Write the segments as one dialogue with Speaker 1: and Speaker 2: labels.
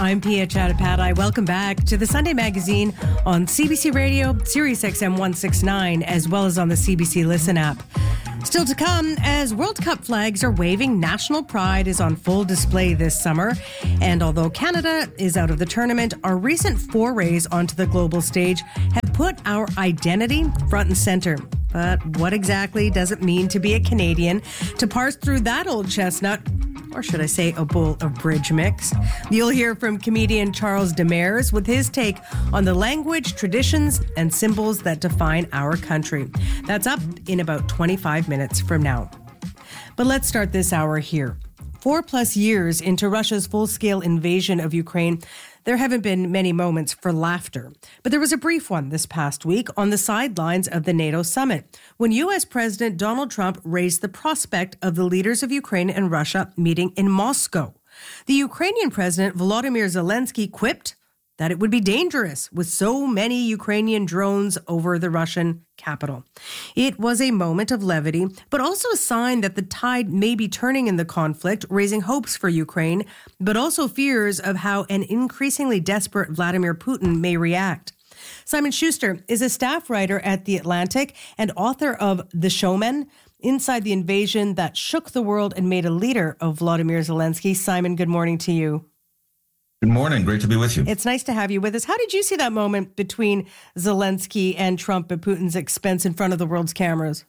Speaker 1: I'm Pia Chattopadhyay. Welcome back to the Sunday Magazine on CBC Radio, Sirius XM 169, as well as on the CBC Listen app. Still to come, as World Cup flags are waving, national pride is on full display this summer. And although Canada is out of the tournament, our recent forays onto the global stage have put our identity front and center. But what exactly does it mean to be a Canadian? To parse through that old chestnut, or should I say a bowl of bridge mix, you'll hear from comedian Charles Demers with his take on the language, traditions, and symbols that define our country. That's up in about 25 minutes from now. But let's start this hour here. 4+ years into Russia's full-scale invasion of Ukraine, there haven't been many moments for laughter. But there was a brief one this past week on the sidelines of the NATO summit, when U.S. President Donald Trump raised the prospect of the leaders of Ukraine and Russia meeting in Moscow. The Ukrainian President Volodymyr Zelensky quipped that it would be dangerous with so many Ukrainian drones over the Russian capital. It was a moment of levity, but also a sign that the tide may be turning in the conflict, raising hopes for Ukraine, but also fears of how an increasingly desperate Vladimir Putin may react. Simon Schuster is a staff writer at The Atlantic and author of The Showman, Inside the Invasion That Shook the World and Made a Leader of Volodymyr Zelensky. Simon, good morning to you.
Speaker 2: Good morning. Great to be with you.
Speaker 1: It's nice to have you with us. How did you see that moment between Zelensky and Trump at Putin's expense in front of the world's cameras?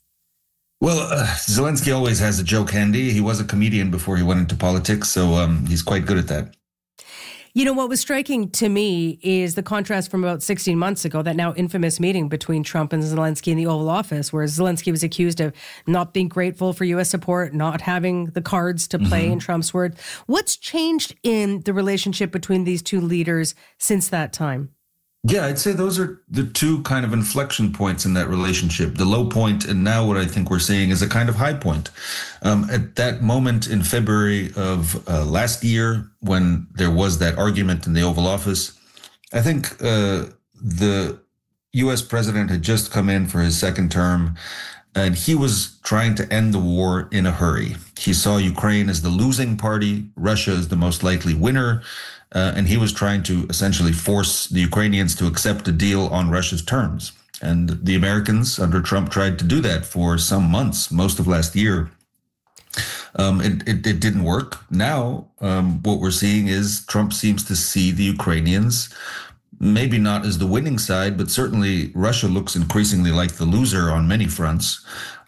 Speaker 2: Well, Zelensky always has a joke handy. He was a comedian before he went into politics, so he's quite good at that.
Speaker 1: You know, what was striking to me is the contrast from about 16 months ago, that now infamous meeting between Trump and Zelensky in the Oval Office, where Zelensky was accused of not being grateful for U.S. support, not having the cards to play, in Trump's word. What's changed in the relationship between these two leaders since that time?
Speaker 2: Yeah, I'd say those are the two kind of inflection points in that relationship, the low point, and now what I think we're seeing is a kind of high point. At that moment in February of last year, when there was that argument in the Oval Office, I think the U.S. president had just come in for his second term, and he was trying to end the war in a hurry. He saw Ukraine as the losing party, Russia as the most likely winner, and he was trying to essentially force the Ukrainians to accept a deal on Russia's terms. And the Americans under Trump tried to do that for some months, most of last year. It didn't work. Now, what we're seeing is Trump seems to see the Ukrainians maybe not as the winning side, but certainly Russia looks increasingly like the loser on many fronts.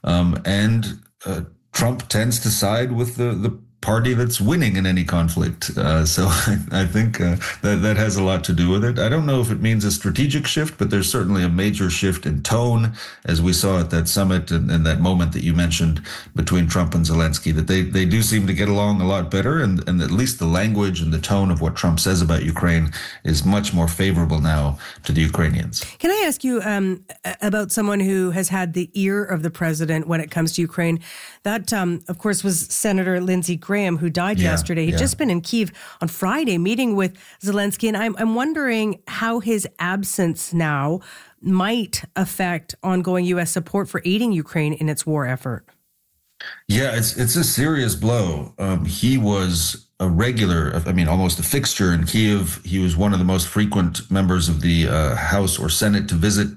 Speaker 2: And Trump tends to side with the party that's winning in any conflict. So I think that has a lot to do with it. I don't know if it means a strategic shift, but there's certainly a major shift in tone, as we saw at that summit and that moment that you mentioned between Trump and Zelensky, that they do seem to get along a lot better. And at least the language and the tone of what Trump says about Ukraine is much more favorable now to the Ukrainians.
Speaker 1: Can I ask you about someone who has had the ear of the president when it comes to Ukraine? That, of course, was Senator Lindsey Graham, who died yesterday. He'd just been in Kyiv on Friday meeting with Zelensky, and I'm wondering how his absence now might affect ongoing U.S. support for aiding Ukraine in its war effort.
Speaker 2: Yeah, it's a serious blow. He was a regular, almost a fixture in Kyiv. He was one of the most frequent members of the House or Senate to visit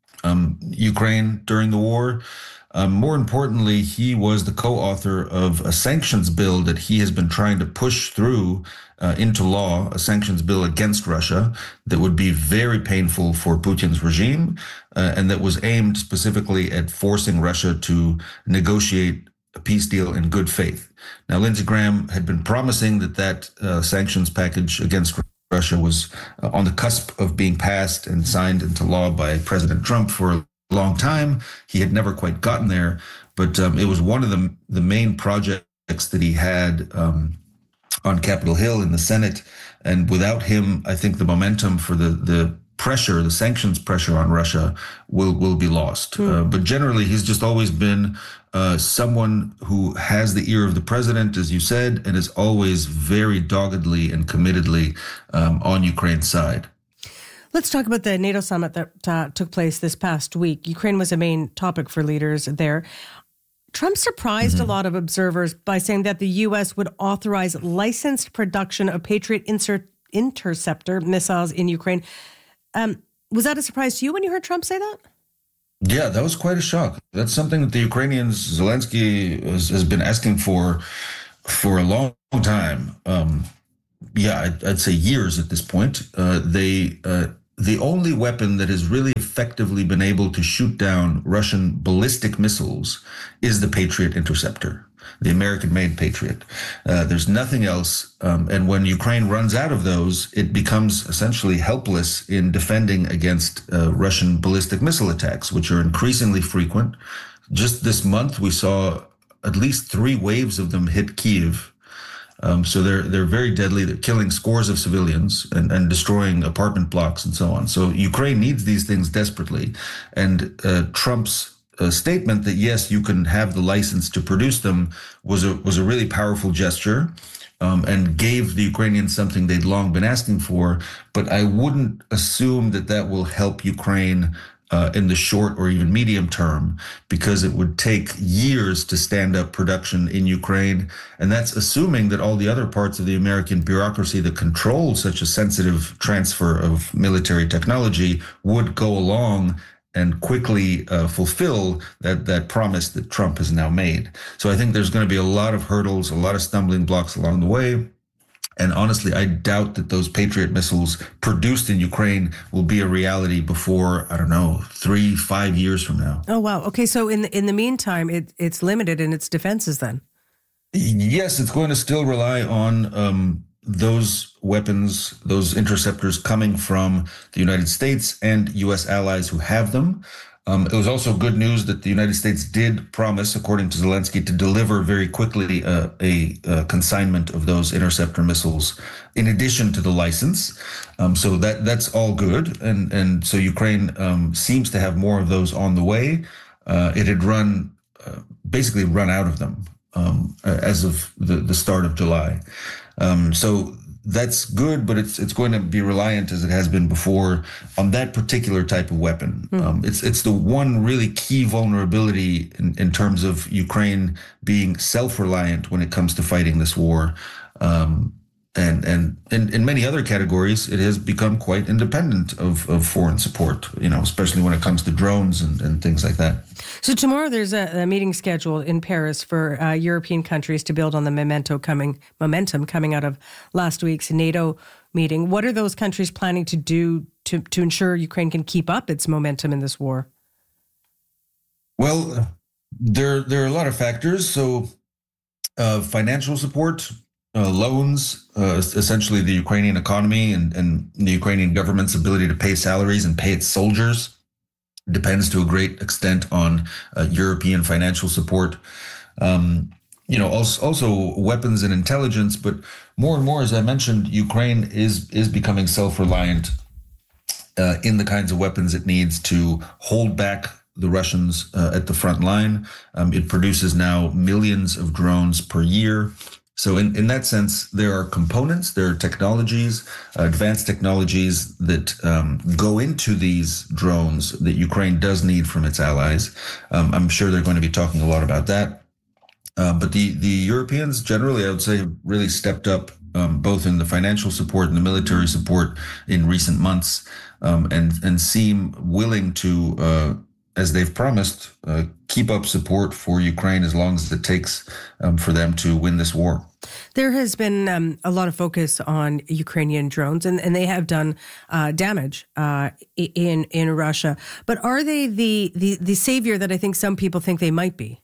Speaker 2: Ukraine during the war. More importantly, he was the co-author of a sanctions bill that he has been trying to push through into law, a sanctions bill against Russia that would be very painful for Putin's regime, and that was aimed specifically at forcing Russia to negotiate a peace deal in good faith. Now, Lindsey Graham had been promising that sanctions package against Russia was on the cusp of being passed and signed into law by President Trump for a long time. He had never quite gotten there, but it was one of the main projects that he had on Capitol Hill in the Senate. And without him, I think the momentum for the pressure, the sanctions pressure on Russia will be lost. But generally, he's just always been someone who has the ear of the president, as you said, and is always very doggedly and committedly on Ukraine's side.
Speaker 1: Let's talk about the NATO summit that took place this past week. Ukraine was a main topic for leaders there. Trump surprised a lot of observers by saying that the U.S. would authorize licensed production of Patriot Interceptor missiles in Ukraine. Was that a surprise to you when you heard Trump say that?
Speaker 2: Yeah, that was quite a shock. That's something that the Ukrainians, Zelensky, has been asking for a long time. I'd say years at this point. The only weapon that has really effectively been able to shoot down Russian ballistic missiles is the Patriot Interceptor, the American-made Patriot. There's nothing else. And when Ukraine runs out of those, it becomes essentially helpless in defending against Russian ballistic missile attacks, which are increasingly frequent. Just this month, we saw at least 3 waves of them hit Kyiv. So they're very deadly. They're killing scores of civilians and destroying apartment blocks and so on. So Ukraine needs these things desperately. And Trump's statement that, yes, you can have the license to produce them was a really powerful gesture, and gave the Ukrainians something they'd long been asking for. But I wouldn't assume that will help Ukraine in the short or even medium term, because it would take years to stand up production in Ukraine. And that's assuming that all the other parts of the American bureaucracy that control such a sensitive transfer of military technology would go along and quickly fulfill that promise that Trump has now made. So I think there's going to be a lot of hurdles, a lot of stumbling blocks along the way. And honestly, I doubt that those Patriot missiles produced in Ukraine will be a reality before, 3-5 years from now.
Speaker 1: Oh, wow. Okay, so in the meantime, it's limited in its defenses then?
Speaker 2: Yes, it's going to still rely on those weapons, those interceptors coming from the United States and U.S. allies who have them. It was also good news that the United States did promise, according to Zelensky, to deliver very quickly a consignment of those interceptor missiles in addition to the license. So that's all good. And so Ukraine seems to have more of those on the way. It had basically run out of them as of the start of July. So that's good, but it's going to be reliant, as it has been before, on that particular type of weapon. It's the one really key vulnerability in terms of Ukraine being self-reliant when it comes to fighting this war. And in many other categories, it has become quite independent of foreign support, especially when it comes to drones and things like that.
Speaker 1: So tomorrow there's a meeting scheduled in Paris for European countries to build on the momentum coming out of last week's NATO meeting. What are those countries planning to do to ensure Ukraine can keep up its momentum in this war?
Speaker 2: Well, there are a lot of factors. So financial support, loans, essentially the Ukrainian economy and the Ukrainian government's ability to pay salaries and pay its soldiers depends to a great extent on European financial support. Also weapons and intelligence, but more and more, as I mentioned, Ukraine is becoming self-reliant in the kinds of weapons it needs to hold back the Russians at the front line. It produces now millions of drones per year. So in that sense, there are components, there are technologies, advanced technologies that go into these drones that Ukraine does need from its allies. I'm sure they're going to be talking a lot about that. But the Europeans generally, I would say, have really stepped up both in the financial support and the military support in recent months, and seem willing to, as they've promised, keep up support for Ukraine as long as it takes for them to win this war.
Speaker 1: There has been a lot of focus on Ukrainian drones, and they have done damage in Russia. But are they the savior that I think some people think they might be?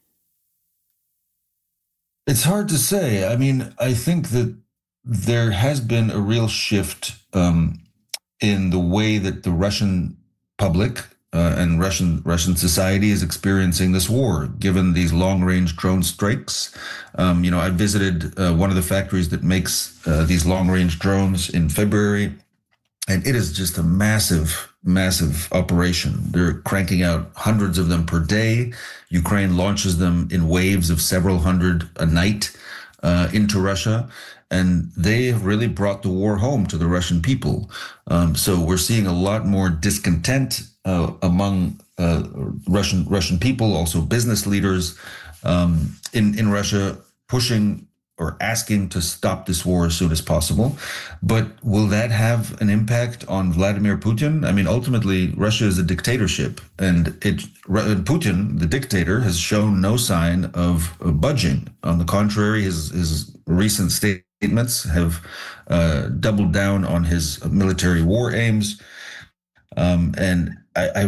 Speaker 2: It's hard to say. I mean, I think that there has been a real shift in the way that the Russian public and Russian society is experiencing this war, given these long-range drone strikes. I visited one of the factories that makes these long-range drones in February, and it is just a massive operation. They're cranking out hundreds of them per day. Ukraine launches them in waves of several hundred a night into Russia. And they have really brought the war home to the Russian people. So we're seeing a lot more discontent among Russian people, also business leaders in Russia, pushing or asking to stop this war as soon as possible. But will that have an impact on Vladimir Putin? I mean, ultimately, Russia is a dictatorship, and Putin, the dictator, has shown no sign of budging. On the contrary, his recent statements have doubled down on his military war aims. And I